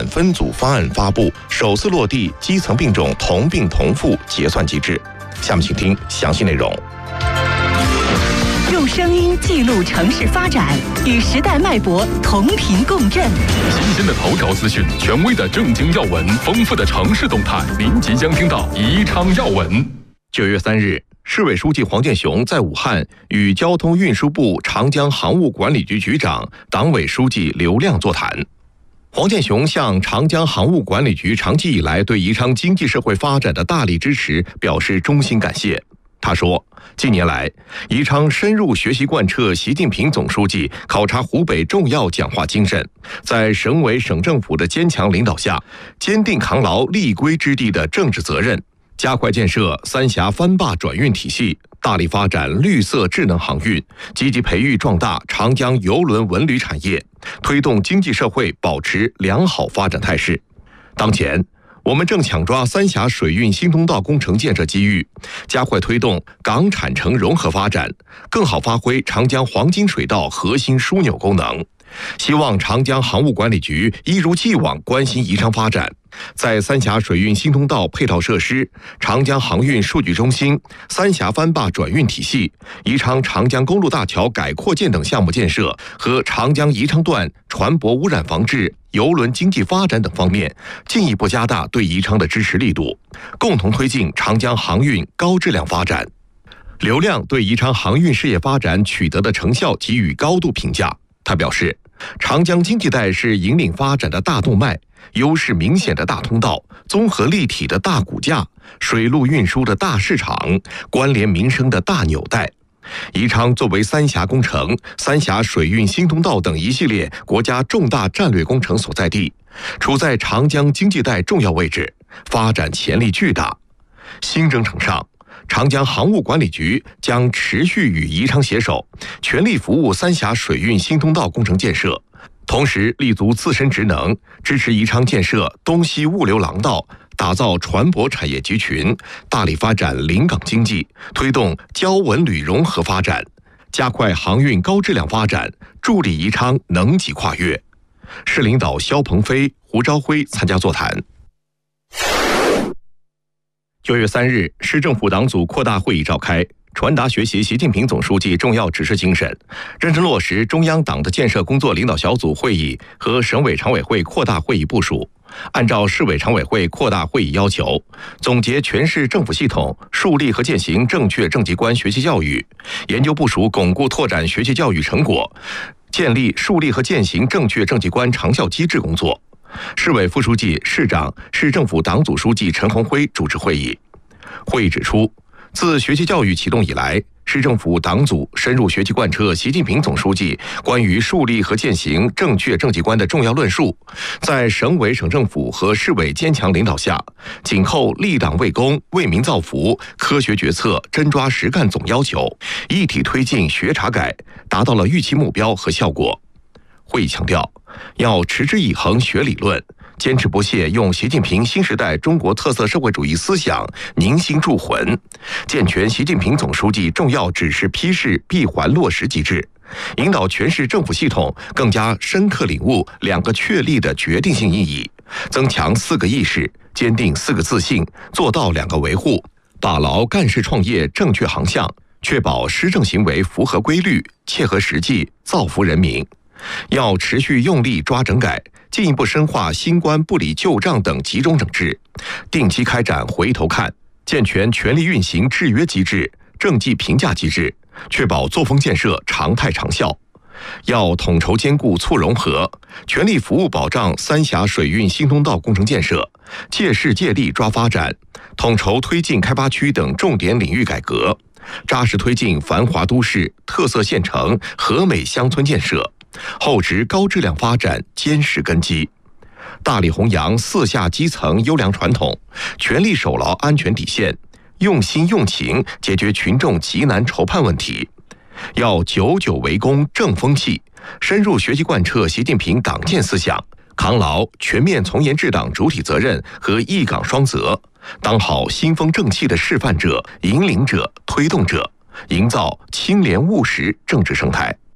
分组方案发布，首次落地基层病种同病同付结算机制。下面请听详细内容。 用声音记录城市发展，与时代脉搏同频共振。 新鲜的头条资讯，权威的正经要闻，丰富的城市动态，您即将听到宜昌要闻。 9月3日，市委书记黄健雄在武汉与交通运输部长江航务管理局局长、党委书记刘亮座谈。黄健雄向长江航务管理局长期以来对宜昌经济社会发展的大力支持表示衷心感谢。他说，近年来，宜昌深入学习贯彻习近平总书记考察湖北重要讲话精神，在省委省政府的坚强领导下，坚定扛牢立规之地的政治责任，加快建设三峡翻坝转运体系，大力发展绿色智能航运，积极培育壮大长江邮轮文旅产业，推动经济社会保持良好发展态势。当前，我们正抢抓三峡水运新通道工程建设机遇，加快推动港产城融合发展，更好发挥长江黄金水道核心枢纽功能。希望长江航务管理局一如既往关心宜昌发展，在三峡水运新通道配套设施、长江航运数据中心、三峡翻坝转运体系、宜昌长江公路大桥改扩建等项目建设和长江宜昌段船舶污染防治、邮轮经济发展等方面，进一步加大对宜昌的支持力度，共同推进长江航运高质量发展。刘亮对宜昌航运事业发展取得的成效给予高度评价。他表示，长江经济带是引领发展的大动脉，优势明显的大通道，综合立体的大骨架，水陆运输的大市场，关联民生的大纽带。宜昌作为三峡工程、三峡水运新通道等一系列国家重大战略工程所在地，处在长江经济带重要位置，发展潜力巨大。新征程上，长江航务管理局将持续与宜昌携手，全力服务三峡水运新通道工程建设，同时立足自身职能，支持宜昌建设东西物流廊道，打造船舶产业集群，大力发展临港经济，推动交文旅融合发展，加快航运高质量发展，助力宜昌能级跨越。市领导肖鹏飞、胡朝辉参加座谈。9月3日，市政府党组扩大会议召开，传达学习习近平总书记重要指示精神，认真落实中央党的建设工作领导小组会议和省委常委会扩大会议部署，按照市委常委会扩大会议要求，总结全市政府系统树立和践行正确正极观学习教育，研究部署巩固拓展学习教育成果，建立树立和践行正确正极观长效机制工作。市委副书记、市长、市政府党组书记陈宏辉主持会议。会议指出，自学习教育启动以来，市政府党组深入学习贯彻习近平总书记关于树立和践行正确正极观的重要论述，在省委省政府和市委坚强领导下，紧扣立党为公、为民造福、科学决策、真抓实干总要求，一体推进学查改，达到了预期目标和效果。会议强调，要持之以恒学理论，坚持不懈用习近平新时代中国特色社会主义思想凝心铸魂，健全习近平总书记重要指示批示闭环落实机制，引导全市政府系统更加深刻领悟2个确立的决定性意义，增强4个意识，坚定4个自信，做到2个维护，把牢干事创业正确航向，确保施政行为符合规律、切合实际，造福人民。要持续用力抓整改，进一步深化新冠不理旧账等集中整治，定期开展回头看，健全全力运行制约机制、政绩评价机制，确保作风建设常态长效。要统筹兼顾促融合，全力服务保障三峡水运新通道工程建设，借势借力抓发展，统筹推进开发区等重点领域改革，扎实推进繁华都市、特色县城、和美乡村建设，厚植高质量发展坚实根基，大力弘扬4下基层优良传统，全力守牢安全底线，用心用情解决群众急难愁盼问题。要久久为公正风气，深入学习贯彻习近平党建思想，扛牢全面从严治党主体责任和一岗双责，当好新风正气的示范者、引领者、推动者，营造清廉务实政治生态。